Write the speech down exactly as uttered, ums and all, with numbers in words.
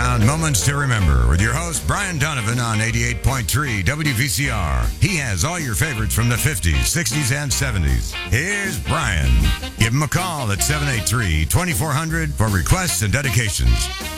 on Moments to Remember with your host, Brian Donovan on eighty-eight point three W V C R. He has all your favorites from the fifties, sixties, and seventies. Here's Brian. Give him a call at seven eight three, two four zero zero for requests and dedications.